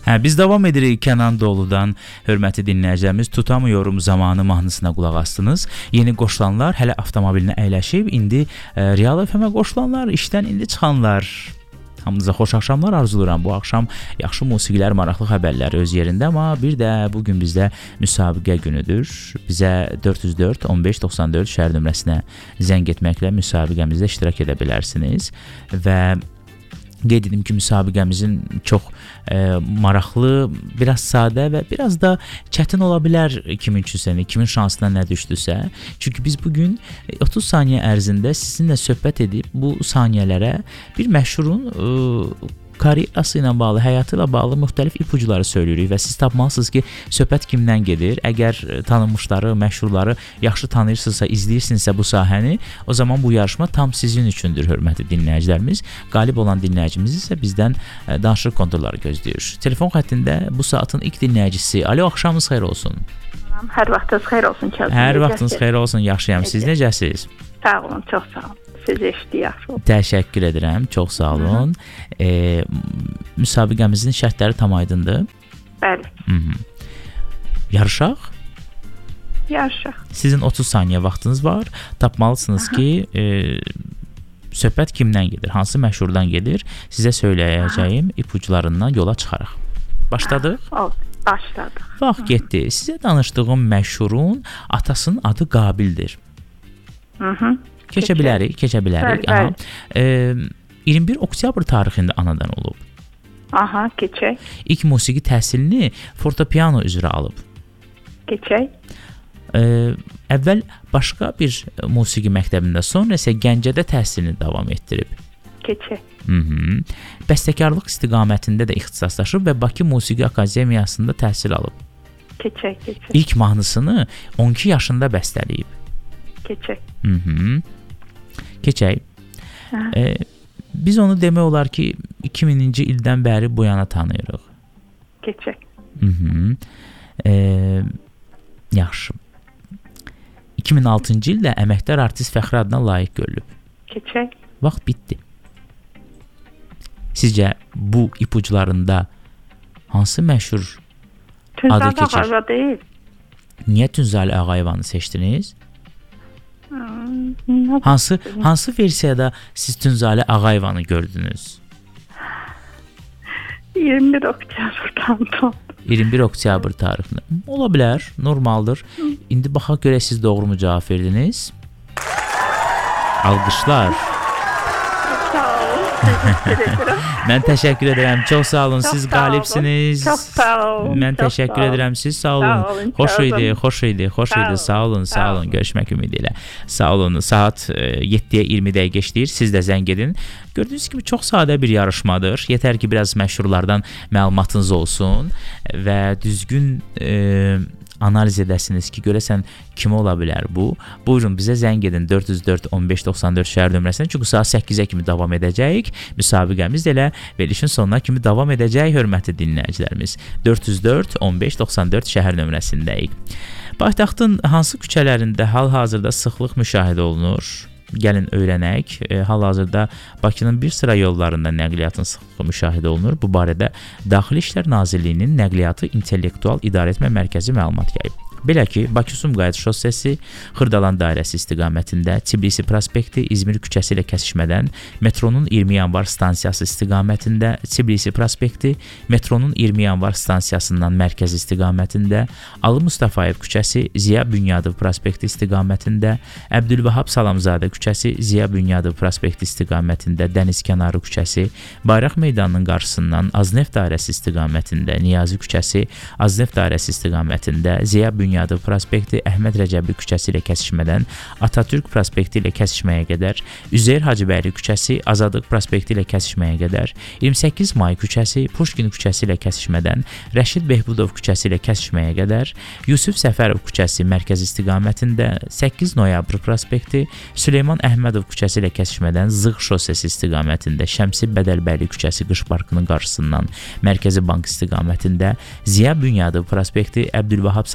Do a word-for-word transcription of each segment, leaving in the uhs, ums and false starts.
Hə, biz davam edirik Kənan Doğuludan. Hörmətli dinləyicilərimiz, Tutamıyorum zamanı mahnısına qulaq astınız. Yeni qoşulanlar hələ avtomobilinə əyləşib, indi e, Real F M-ə qoşulanlar, işdən indi çıxanlar. Hamınıza xoş axşamlar arzuluram. Bu axşam yaxşı musiqilər, maraqlı xəbərlər öz yerində, amma bir də bugün bizdə müsabiqə günüdür. Bizə dörd yüz dörd on beş doxsan dörd şəhər nömrəsinə zəng etməklə müsabiqəmizdə iştirak edə bilərsiniz və qeyd edim ki, müsabiqəmizin çox e, maraqlı, biraz sadə və biraz da çətin ola bilər kimin üçünsə, kimin şansına nə düşdüsə. Çünki biz bugün otuz saniyə ərzində sizinlə söhbət edib bu saniyələrə bir məşhurun e, karyerası ilə bağlı, həyatı ilə bağlı müxtəlif ipucuları söyləyirik və siz tapmalısınız ki, söhbət kimdən gedir. Əgər tanınmışları, məşhurları yaxşı tanıyırsınızsa, izləyirsinizsə bu sahəni, o zaman bu yarışma tam sizin üçündür, hörmətli dinləyicilərimiz. Qalib olan dinləyicimiz isə bizdən danışıq konturları gözləyir. Telefon xəttində bu saatın ilk dinləyicisi. Alo, axşamınız xeyir olsun. Hər vaxtınız xeyir olsun. Hər vaxtınız xeyir olsun, yaxşıyam. Siz necəsiniz? Sağ olun, çox sağ olun. Siz eşitdik, yaxşı olun. Təşəkkür edirəm, çox sağ olun. E, müsabiqəmizin şərtləri tam aydındır? Bəli. Hı-hı. Yarışaq? Yarışaq. Sizin otuz saniyə vaxtınız var. Tapmalısınız Aha. ki, e, söhbət kimdən gedir, hansı məşhurdan gedir? Sizə söyləyəcəyim Aha. ipucularından yola çıxaraq. Başladıq? Oldu. Başladıq. Vaxt getdi. Sizə danışdığım məşhurun atasının adı Qabildir. Hı hı. Keçə bilərik, keçə bilərik. Bəli, bəli. E, iyirmi bir oktyabr tarixində anadan olub. Aha, keçək. İlk musiqi təhsilini fortepiano üzrə alıb. Keçək. E, əvvəl başqa bir musiqi məktəbində, sonra isə Gəncədə təhsilini davam etdirib. Keçək. Hı-hı. Bəstəkarlıq istiqamətində də ixtisaslaşıb və Bakı Musiqi Akademiyasında təhsil alıb. Keçək, keçək. İlk mahnısını on iki yaşında bəstələyib. Keçək. Hı-hı. Keçək. E, biz onu demək olar ki, iki mininci ildən bəri bu yana tanıyırıq. Keçək. Hı-hı. E, yaxşı. iki min altıncı ildə əməkdar artist fəxri adına layiq görülüb. Keçək. Vaxt bitdi. Sizcə bu ipucularında hansı məşhur Tünzal adı keçir? Ağayeva deyil. Niyə Tünzali Ağayevanı seçdiniz? Hmm, hansı hansı versiyada siz Tünzali Ağayevanı gördünüz? iyirmi bir oktyabrdan. iyirmi bir oktyabr tarixində. Ola bilər, normaldır. İndi baxaq görək siz doğru mu cavab verdiniz? Alqışlar. Mən təşəkkür edirəm. Çox sağ olun. Çox Siz sağ qalibsiniz. Çox sağ olun. Mən Çox təşəkkür edirəm. Siz sağ olun. Sağ olun. Xoş idi, xoş idi, xoş Sağ idi. Sağ olun, sağ, sağ olun. olun. Görüşmək ümidi ilə. Sağ olun. Saat yeddiyə iyirmi dəqiqə işləyir. Siz də zəng edin. Gördüyünüz kimi çox sadə bir yarışmadır. Yetər ki, biraz məşhurlardan məlumatınız olsun və düzgün e, analiz edəsiniz ki, görəsən kim ola bilər bu. Buyurun, bizə zəng edin dörd yüz dörd on beş doxsan dörd şəhər nömrəsinə. Çünki saat səkkizə kimi davam edəcəyik. Müsabiqəmiz elə verilişin sonuna kimi davam edəcək, hörmətli dinləyicilərimiz. dörd yüz dörd on beş doxsan dörd şəhər nömrəsindəyik. Paytaxtın hansı küçələrində hal-hazırda sıxlıq müşahidə olunur? Gəlin öyrənək. E, hal-hazırda Bakının bir sıra yollarında nəqliyyatın sıxlığı müşahidə olunur. Bu barədə Daxili İşlər Nazirliyinin Nəqliyyatı İntellektual İdarəetmə Mərkəzi məlumat yayıb. Belə ki, Bakı-Sumqayıt şossesi Xırdalan dairəsi istiqamətində, Tbilisi prospekti İzmir küçəsi ilə kəsişmədən, metronun iyirmi yanvar stansiyası istiqamətində, Tbilisi prospekti, metronun iyirmi yanvar stansiyasından mərkəz istiqamətində, Ali Mustafayev küçəsi Ziya Bünyadov prospekti istiqamətində, Əbdülvahab Salamzadə küçəsi Ziya Bünyadov prospekti istiqamətində, Dəniz kənarı küçəsi, Bayraq meydanının qarşısından Azneft dairəsi istiqamətində, Niyazi küçəsi, Azneft dairəsi istiqamətində, Ziya Bünyadov Bünyadov prospekti Əhməd Rəcəbli küçəsi ilə kəsişmədən Atatürk prospekti ilə kəsişməyə qədər, Üzeyir Hacıbəyli küçəsi Azadlıq prospekti ilə kəsişməyə qədər, iyirmi səkkiz may küçəsi Puşkin küçəsi ilə kəsişmədən Rəşid Behbudov küçəsi ilə kəsişməyə qədər, Yusuf Səfərov küçəsi mərkəz istiqamətində, səkkiz noyabr prospekti Süleyman Əhmədov küçəsi ilə kəsişmədən Zığ şossesi istiqamətində, Şəmsi Bədəlbəyli küçəsi Qış parkının qarşısından Mərkəzi bank istiqamətində, Ziya Bünyadov prospekti Əbdülvahab Salamzadə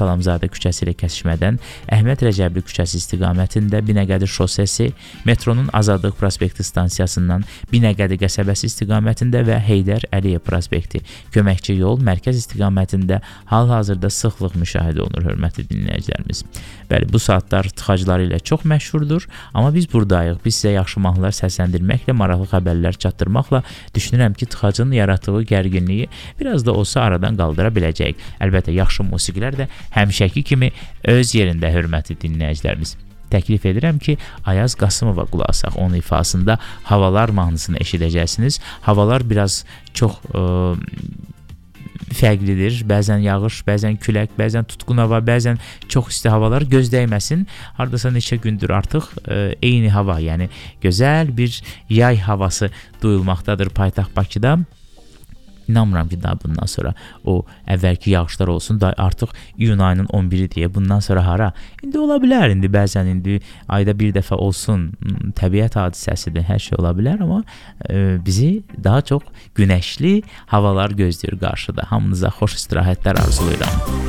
Şəhzadə küçəsi ilə kəsişmədən Əhməd Rəcəbli küçəsi istiqamətində Binəqədi şosesi, metronun Azadlıq prospekti stansiyasından Binəqədi qəsəbəsi istiqamətində və Heydər Əliyev prospekti köməkçi yol mərkəz istiqamətində hal-hazırda sıxlıq müşahidə olunur, hörmətli dinləyicilərimiz. Bəli, bu saatlar tıxacları ilə çox məşhurdur, amma biz buradayıq. Biz sizə yaxşı mahnılar səsləndirməklə, maraqlı xəbərlər çatdırmaqla düşünürəm ki, tıxacın yaratdığı gərginliyi biraz da olsa aradan qaldıra biləcəyik. Əlbəttə, yaxşı musiqilər də həmişəki kimi öz yerində, hörmətli dinləyicilərimiz. Təklif edirəm ki, Ayaz Qasımova qulaq asaq. Onun ifasında Havalar mahnısını eşidəcəksiniz. Havalar biraz çox ə, fərqlidir. Bəzən yağış, bəzən külək, bəzən tutqun hava, bəzən çox isti havalar gözdəyməsin. Hardasa neçə gündür artıq ə, eyni hava, yəni gözəl bir yay havası duyulmaqdadır paytaxt Bakıda. İnanmıram ki, daha bundan sonra o əvvəlki yağışlar olsun, da artıq iyun ayının on biri deyə bundan sonra hara? İndi ola bilər, indi bəzən indi ayda bir dəfə olsun, təbiət hadisəsidir, hər şey ola bilər, amma e, bizi daha çox günəşli havalar gözləyir qarşıda. Hamınıza xoş istirahətlər arzulayıram.